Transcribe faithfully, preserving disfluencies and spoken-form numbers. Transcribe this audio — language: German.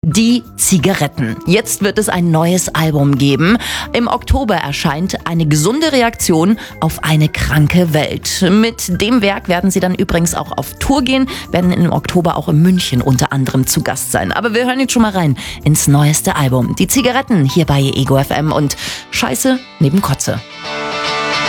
Die Zigaretten. Jetzt wird es ein neues Album geben. Im Oktober erscheint eine gesunde Reaktion auf eine kranke Welt. Mit dem Werk werden sie dann übrigens auch auf Tour gehen, werden im Oktober auch in München unter anderem zu Gast sein. Aber wir hören jetzt schon mal rein ins neueste Album. Die Zigaretten hier bei Ego F M und Scheiße neben Kotze.